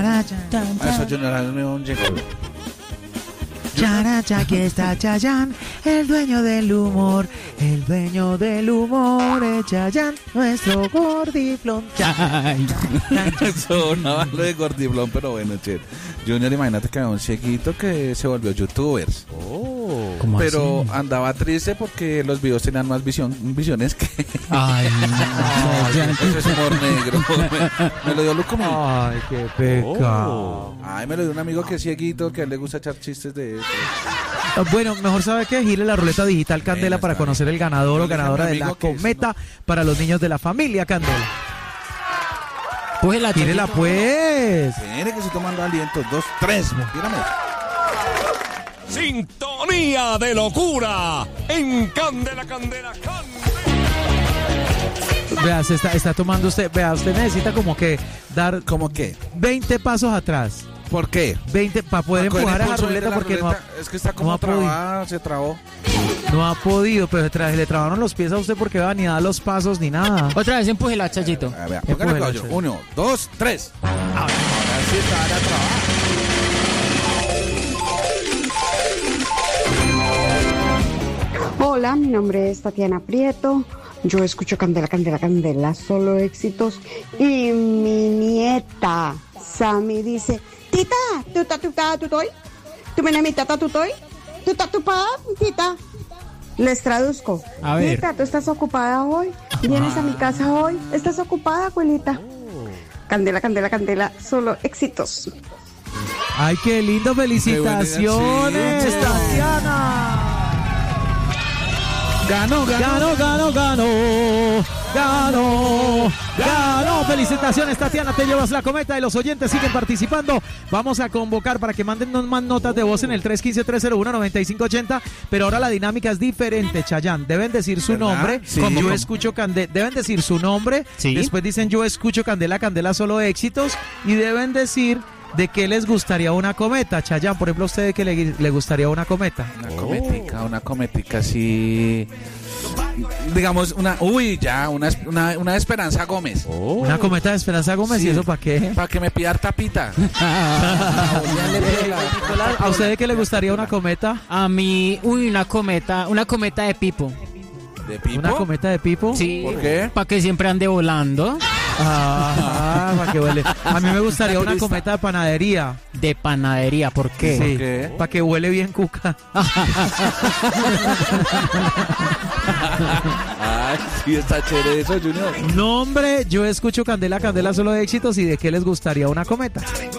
Eso Junior hazme un jingle. Characha, aquí está Chayanne, el dueño del humor es Chayanne, nuestro gordiflón. Eso no lo de gordiflón, pero bueno, che. Junior, imagínate que había un cieguito que se volvió youtuber. ¿Cómo Pero así? andaba triste porque los videos tenían más visiones que... Ay, Ese es humor negro. Me lo dio Luco. Ay, qué pecado. Ay, me lo dio un amigo que es cieguito, que a él le gusta echar chistes de eso. Bueno, mejor sabe que gire la ruleta digital Candela para conocer el ganador o ganadora de la cometa para los niños de la familia Candela. Cógela, Gírela Chayito. pues. Tiene que estoy tomando aliento. 2, 3. Tírame. Sintonía de locura en Candela, Candela, Candela. Vea, está tomando usted. Vea, usted necesita como que dar ¿Cómo qué? 20 pasos atrás. ¿Por qué? 20 para poder Coger empujar a la impulso de ruleta porque es que está no como ha podido. trabada, se trabó. No ha podido, pero le trabaron los pies a usted porque va ni da los pasos ni nada. Otra vez empújela, Chayito. A ver, Empújela, póngale caballo. Chayito. 1, 2, 3. Ahora sí está la trabada. Hola, mi nombre es Tatiana Prieto. Yo escucho Candela, Candela, Candela, solo éxitos. Y mi nieta, Sammy, dice: Tita, tutoy. ¿Tú me mi tata tutoy? Tupa, tita. Les traduzco. A ver. Tita, ¿tú estás ocupada hoy? ¿Vienes a mi casa hoy? ¿Estás ocupada, abuelita? Candela, Candela, Candela, solo éxitos. Ay, qué lindo, felicitaciones, Sí. Tatiana. Ganó. Felicitaciones, Tatiana, te llevas la cometa y los oyentes siguen participando. Vamos a convocar para que manden más notas de voz en el 315-301-9580, pero ahora la dinámica es diferente, Chayanne. Deben decir su ¿Verdad? nombre, Sí. como yo ¿Cómo? escucho Candela, deben decir su nombre, Sí. después dicen yo escucho Candela, Candela solo éxitos, y deben decir de qué les gustaría una cometa, Chayanne. Por ejemplo, ¿a usted de qué le gustaría una cometa? Una cometica así. Digamos, una de Esperanza Gómez. Una cometa de Esperanza Gómez, Sí. ¿y eso para qué? Para que me pida tapita. ¿A usted de qué le gustaría una cometa? A mí, una cometa de Pipo. ¿De Pipo? ¿Una cometa de Pipo? Sí. ¿Por qué? Para que siempre ande volando. Para que huele. A mí me gustaría una cometa de panadería. De panadería, ¿por qué? Sí, qué? para que huele bien cuca. Ay, sí, está chévere eso, Junior. Nombre, yo escucho Candela, Candela solo de éxitos, y de qué les gustaría una cometa.